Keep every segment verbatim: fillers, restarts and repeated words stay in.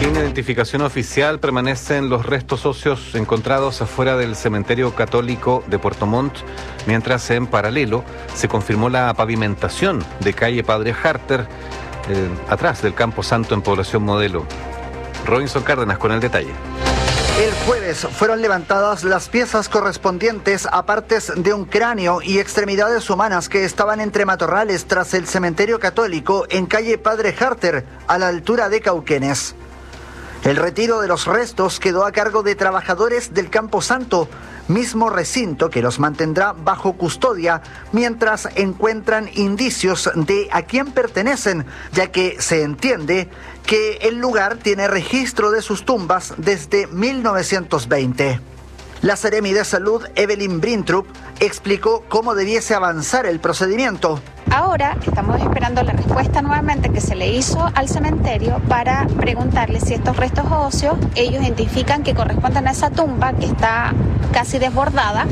Sin identificación oficial permanecen los restos óseos encontrados afuera del cementerio católico de Puerto Montt, mientras en paralelo se confirmó la pavimentación de calle Padre Harter, eh, atrás del Campo Santo en Población Modelo. Robinson Cárdenas con el detalle. El jueves fueron levantadas las piezas correspondientes a partes de un cráneo y extremidades humanas que estaban entre matorrales tras el cementerio católico en calle Padre Harter, a la altura de Cauquenes. El retiro de los restos quedó a cargo de trabajadores del Campo Santo, mismo recinto que los mantendrá bajo custodia mientras encuentran indicios de a quién pertenecen, ya que se entiende que el lugar tiene registro de sus tumbas desde mil novecientos veinte. La Seremi de Salud, Evelyn Brintrup, explicó cómo debiese avanzar el procedimiento. Ahora estamos esperando la respuesta nuevamente que se le hizo al cementerio para preguntarle si estos restos óseos ellos identifican que corresponden a esa tumba que está casi desbordada.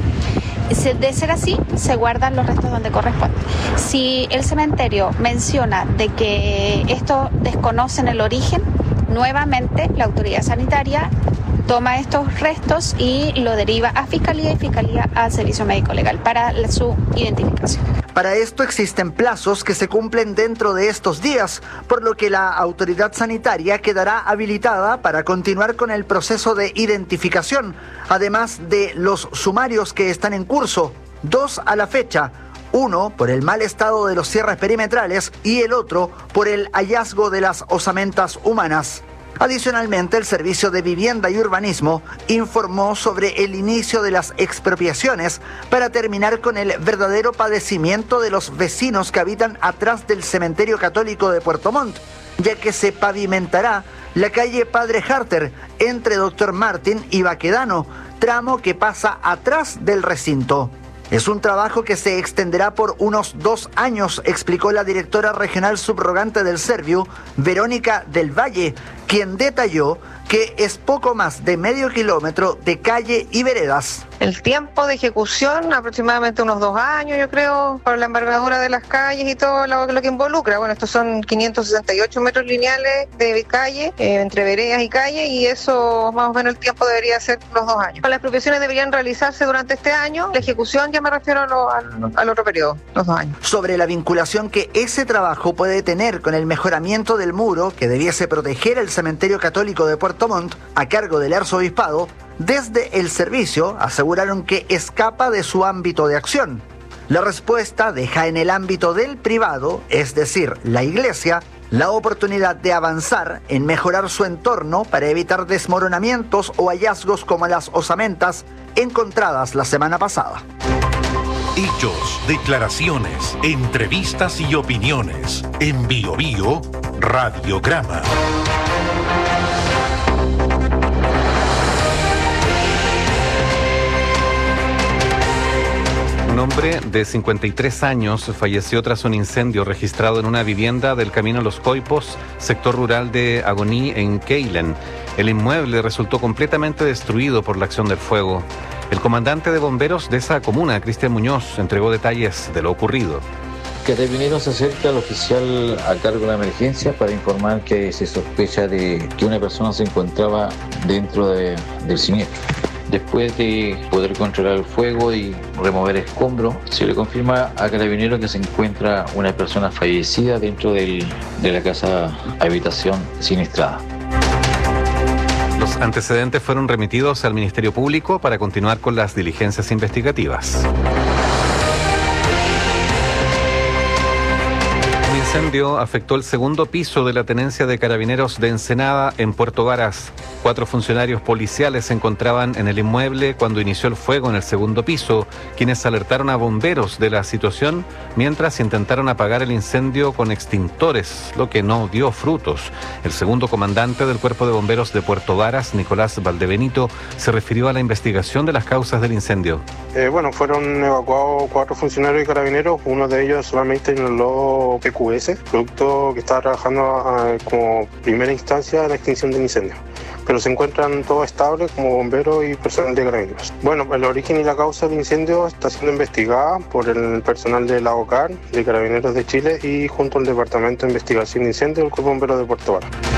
De ser así, se guardan los restos donde corresponden. Si el cementerio menciona de que esto desconocen el origen, nuevamente la autoridad sanitaria toma estos restos y lo deriva a Fiscalía y Fiscalía al Servicio Médico Legal para su identificación. Para esto existen plazos que se cumplen dentro de estos días, por lo que la autoridad sanitaria quedará habilitada para continuar con el proceso de identificación, además de los sumarios que están en curso, dos a la fecha. Uno por el mal estado de los cierres perimetrales y el otro por el hallazgo de las osamentas humanas. Adicionalmente, el Servicio de Vivienda y Urbanismo informó sobre el inicio de las expropiaciones para terminar con el verdadero padecimiento de los vecinos que habitan atrás del cementerio católico de Puerto Montt, ya que se pavimentará la calle Padre Harter entre Doctor Martín y Baquedano, tramo que pasa atrás del recinto. Es un trabajo que se extenderá por unos dos años, explicó la directora regional subrogante del Serviu, Verónica del Valle, quien detalló que es poco más de medio kilómetro de calle y veredas. El tiempo de ejecución, aproximadamente unos dos años, yo creo, por la envergadura de las calles y todo lo, lo que involucra. Bueno, estos son quinientos sesenta y ocho metros lineales de calle, eh, entre veredas y calle, y eso más o menos el tiempo debería ser los dos años. Las expropiaciones deberían realizarse durante este año, la ejecución ya me refiero a lo, al, al otro periodo, los dos años. Sobre la vinculación que ese trabajo puede tener con el mejoramiento del muro que debiese proteger el cementerio católico de Puerto Montt, a cargo del arzobispado, desde el servicio aseguraron que escapa de su ámbito de acción. La respuesta deja en el ámbito del privado, es decir, la iglesia, la oportunidad de avanzar en mejorar su entorno para evitar desmoronamientos o hallazgos como las osamentas encontradas la semana pasada. Hechos, declaraciones, entrevistas y opiniones. En Bio Bio, Radiograma. Un hombre de cincuenta y tres años falleció tras un incendio registrado en una vivienda del Camino Los Coipos, sector rural de Agoní, en Keilen. El inmueble resultó completamente destruido por la acción del fuego. El comandante de bomberos de esa comuna, Cristian Muñoz, entregó detalles de lo ocurrido. Carabineros se acerca al oficial a cargo de la emergencia para informar que se sospecha de que una persona se encontraba dentro de, del siniestro. Después de poder controlar el fuego y remover escombros, se le confirma a Carabineros que se encuentra una persona fallecida dentro del, de la casa habitación siniestrada. Los antecedentes fueron remitidos al Ministerio Público para continuar con las diligencias investigativas. Un incendio afectó el segundo piso de la tenencia de Carabineros de Ensenada en Puerto Varas. Cuatro funcionarios policiales se encontraban en el inmueble cuando inició el fuego en el segundo piso, quienes alertaron a bomberos de la situación mientras intentaron apagar el incendio con extintores, lo que no dio frutos. El segundo comandante del Cuerpo de Bomberos de Puerto Varas, Nicolás Valdebenito, se refirió a la investigación de las causas del incendio. Eh, bueno, fueron evacuados cuatro funcionarios de Carabineros, uno de ellos solamente inhaló P Q S, producto que estaba trabajando eh, como primera instancia en la extinción del incendio. Pero se encuentran todos estables como bomberos y personal de Carabineros. Bueno, el origen y la causa del incendio está siendo investigada por el personal de la OCAR, de Carabineros de Chile y junto al Departamento de Investigación de Incendios del Cuerpo de Bomberos de Puerto Varas.